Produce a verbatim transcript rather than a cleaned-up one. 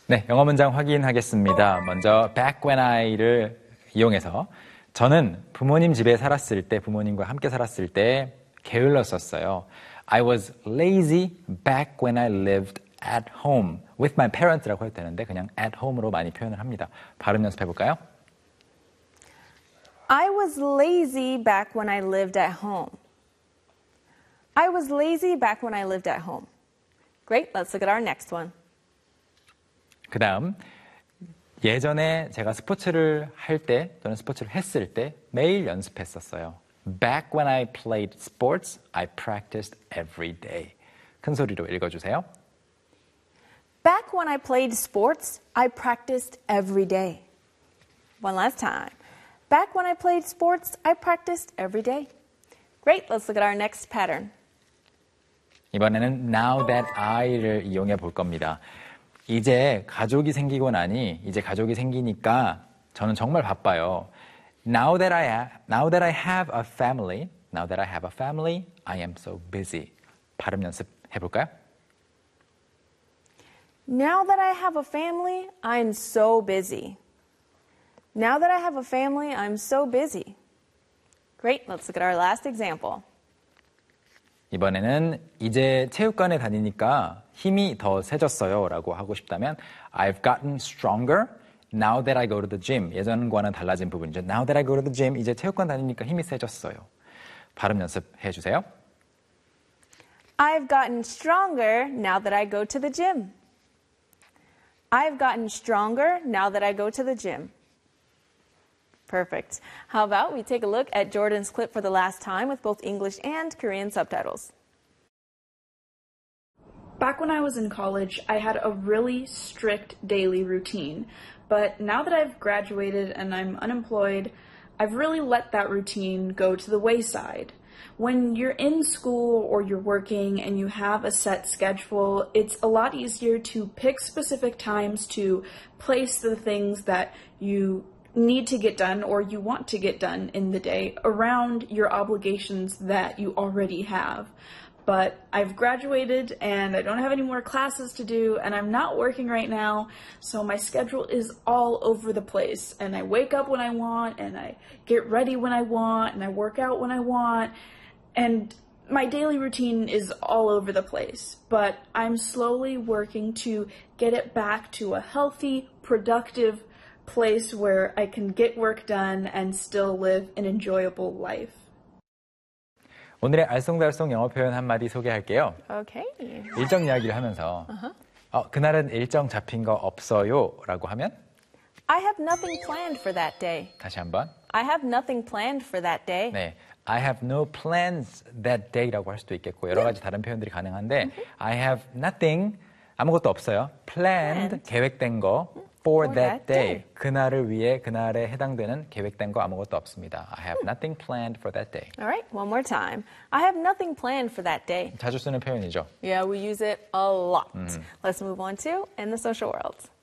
네, 영어 문장 확인하겠습니다. 먼저 back when I를 이용해서 저는 부모님 집에 살았을 때, 부모님과 함께 살았을 때 게을렀었어요. I was lazy back when I lived at home. with my parents라고 해도 되는데 그냥 at home으로 많이 표현을 합니다. 발음 연습해 볼까요? I was lazy back when I lived at home. I was lazy back when I lived at home. Great, let's look at our next one. 그 다음 예전에 제가 스포츠를 할 때 또는 스포츠를 했을 때 매일 연습했었어요. Back when I played sports, I practiced every day. 큰 소리로 읽어주세요. Back when I played sports, I practiced every day. One last time. Back when I played sports, I practiced every day. Great, let's look at our next pattern. 이번에는 now that I를 이용해 볼 겁니다. 이제 가족이 생기고 나니 이제 가족이 생기니까 저는 정말 바빠요. Now that I have, now that I have a family, now that I have a family, I am so busy. 발음 연습 해볼까요? Now that I have a family, I'm so busy. Now that I have a family, I'm so busy. Great, let's look at our last example. 이번에는 이제 체육관에 다니니까 힘이 더 세졌어요 라고 하고 싶다면 I've gotten stronger now that I go to the gym. 예전과는 달라진 부분이죠. Now that I go to the gym. 이제 체육관 다니니까 힘이 세졌어요. 발음 연습해 주세요. I've gotten stronger now that I go to the gym. I've gotten stronger now that I go to the gym. Perfect. How about we take a look at Jordan's clip for the last time with both English and Korean subtitles. Back when I was in college, I had a really strict daily routine. But now that I've graduated and I'm unemployed, I've really let that routine go to the wayside. When you're in school or you're working and you have a set schedule, it's a lot easier to pick specific times to place the things that you need to get done or you want to get done in the day around your obligations that you already have. But I've graduated and I don't have any more classes to do and I'm not working right now, so my schedule is all over the place. And I wake up when I want and I get ready when I want and I work out when I want. And my daily routine is all over the place. But I'm slowly working to get it back to a healthy, productive place where I can get work done and still live an enjoyable life. 오늘의 알쏭달쏭 영어 표현 한마디 소개할게요. Okay. 일정 이야기를 하면서 Uh-huh. 어, 그날은 일정 잡힌 거 없어요 라고 하면 I have nothing planned for that day. 다시 한번 I have nothing planned for that day. 네, I have no plans that day라고 할 수도 있겠고 여러 가지 다른 표현들이 가능한데 I have nothing 아무것도 없어요. planned, Planned. 계획된 거 for For that that day. day. 그날을 위해 그날에 해당되는 계획된 거 아무것도 없습니다. I have nothing planned for that day. All right, one more time. I have nothing planned for that day. 자주 쓰는 표현이죠. Yeah, we use it a lot. Let's move on to in the social world.